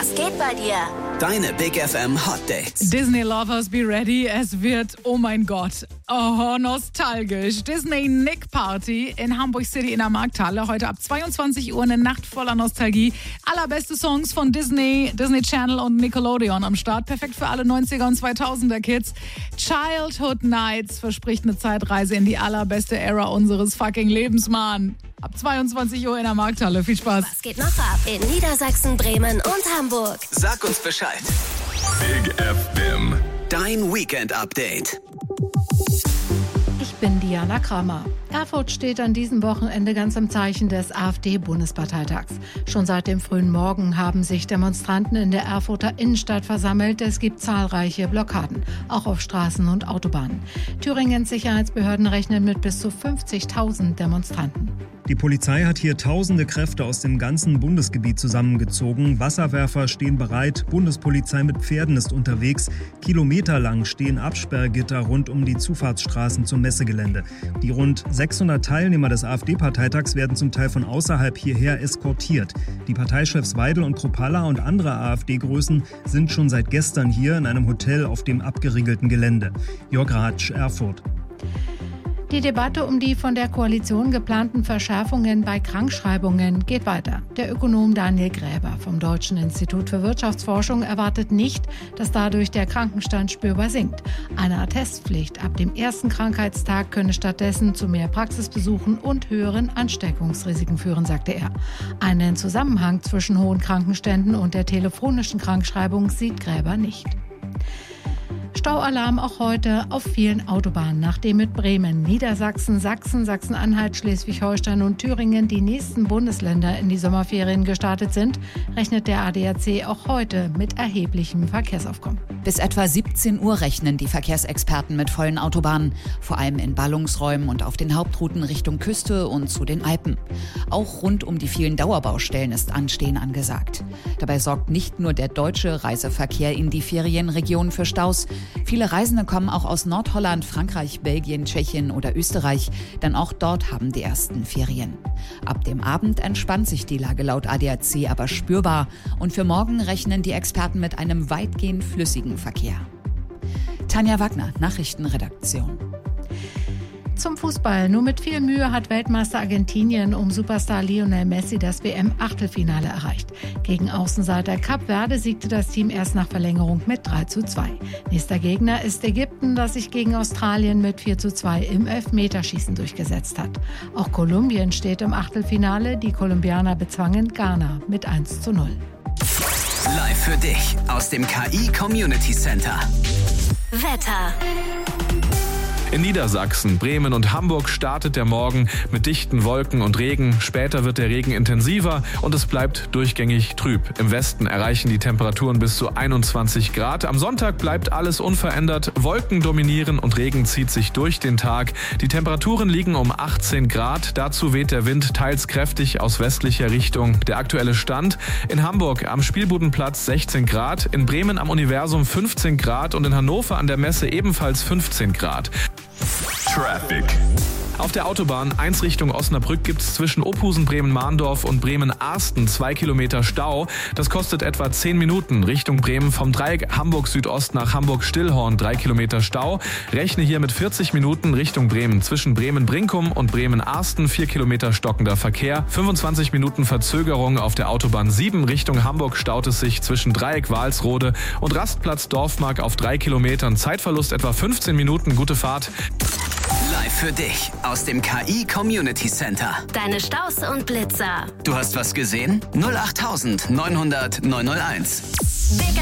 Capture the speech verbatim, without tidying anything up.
Was geht bei dir? Deine Big F M Hot Dates. Disney Lovers, be ready. Es wird, oh mein Gott, oh, nostalgisch. Disney Nick Party in Hamburg City in der Markthalle. Heute ab zweiundzwanzig Uhr eine Nacht voller Nostalgie. Allerbeste Songs von Disney, Disney Channel und Nickelodeon am Start. Perfekt für alle neunziger und zweitausender Kids. Childhood Nights verspricht eine Zeitreise in die allerbeste Ära unseres fucking Lebens, Mann. Ab zweiundzwanzig Uhr in der Markthalle. Viel Spaß. Was geht noch ab in Niedersachsen, Bremen und Hamburg? Sag uns Bescheid. Big F M. Dein Weekend Update. Ich bin Diana Kramer. Erfurt steht an diesem Wochenende ganz im Zeichen des AfD-Bundesparteitags. Schon seit dem frühen Morgen haben sich Demonstranten in der Erfurter Innenstadt versammelt. Es gibt zahlreiche Blockaden, auch auf Straßen und Autobahnen. Thüringens Sicherheitsbehörden rechnen mit bis zu fünfzigtausend Demonstranten. Die Polizei hat hier tausende Kräfte aus dem ganzen Bundesgebiet zusammengezogen. Wasserwerfer stehen bereit, Bundespolizei mit Pferden ist unterwegs. Kilometerlang stehen Absperrgitter rund um die Zufahrtsstraßen zum Messegelände. Die rund sechshundert Teilnehmer des AfD-Parteitags werden zum Teil von außerhalb hierher eskortiert. Die Parteichefs Weidel und Kruppalla und andere AfD-Größen sind schon seit gestern hier in einem Hotel auf dem abgeriegelten Gelände. Jörg Ratsch, Erfurt. Die Debatte um die von der Koalition geplanten Verschärfungen bei Krankschreibungen geht weiter. Der Ökonom Daniel Gräber vom Deutschen Institut für Wirtschaftsforschung erwartet nicht, dass dadurch der Krankenstand spürbar sinkt. Eine Attestpflicht ab dem ersten Krankheitstag könne stattdessen zu mehr Praxisbesuchen und höheren Ansteckungsrisiken führen, sagte er. Einen Zusammenhang zwischen hohen Krankenständen und der telefonischen Krankschreibung sieht Gräber nicht. Staualarm auch heute auf vielen Autobahnen, nachdem mit Bremen, Niedersachsen, Sachsen, Sachsen-Anhalt, Schleswig-Holstein und Thüringen die nächsten Bundesländer in die Sommerferien gestartet sind, rechnet der A D A C auch heute mit erheblichem Verkehrsaufkommen. Bis etwa siebzehn Uhr rechnen die Verkehrsexperten mit vollen Autobahnen, vor allem in Ballungsräumen und auf den Hauptrouten Richtung Küste und zu den Alpen. Auch rund um die vielen Dauerbaustellen ist Anstehen angesagt. Dabei sorgt nicht nur der deutsche Reiseverkehr in die Ferienregionen für Staus. Viele Reisende kommen auch aus Nordholland, Frankreich, Belgien, Tschechien oder Österreich, denn auch dort haben die ersten Ferien. Ab dem Abend entspannt sich die Lage laut A D A C aber spürbar und für morgen rechnen die Experten mit einem weitgehend flüssigen Verkehr. Tanja Wagner, Nachrichtenredaktion. Zum Fußball. Nur mit viel Mühe hat Weltmeister Argentinien um Superstar Lionel Messi das W M-Achtelfinale erreicht. Gegen Außenseiter Kap Verde siegte das Team erst nach Verlängerung mit drei zu zwei. Nächster Gegner ist Ägypten, das sich gegen Australien mit vier zu zwei im Elfmeterschießen durchgesetzt hat. Auch Kolumbien steht im Achtelfinale. Die Kolumbianer bezwangen Ghana mit eins zu null. Live für dich aus dem K I Community Center. Wetter. In Niedersachsen, Bremen und Hamburg startet der Morgen mit dichten Wolken und Regen. Später wird der Regen intensiver und es bleibt durchgängig trüb. Im Westen erreichen die Temperaturen bis zu einundzwanzig Grad. Am Sonntag bleibt alles unverändert. Wolken dominieren und Regen zieht sich durch den Tag. Die Temperaturen liegen um achtzehn Grad. Dazu weht der Wind teils kräftig aus westlicher Richtung. Der aktuelle Stand: in Hamburg am Spielbudenplatz sechzehn Grad, in Bremen am Universum fünfzehn Grad und in Hannover an der Messe ebenfalls fünfzehn Grad. Traffic. Auf der Autobahn eins Richtung Osnabrück gibt es zwischen Ophusen, Bremen-Mahndorf und Bremen-Arsten zwei Kilometer Stau. Das kostet etwa zehn Minuten. Richtung Bremen vom Dreieck Hamburg-Südost nach Hamburg-Stillhorn drei Kilometer Stau. Rechne hier mit vierzig Minuten Richtung Bremen. Zwischen Bremen-Brinkum und Bremen-Arsten vier Kilometer stockender Verkehr. fünfundzwanzig Minuten Verzögerung auf der Autobahn sieben Richtung Hamburg staut es sich zwischen Dreieck Walsrode und Rastplatz Dorfmark auf drei Kilometern. Zeitverlust etwa fünfzehn Minuten. Gute Fahrt. Live für dich aus dem K I Community Center. Deine Staus und Blitzer. Du hast was gesehen? null acht neunhundert neunhunderteins. Big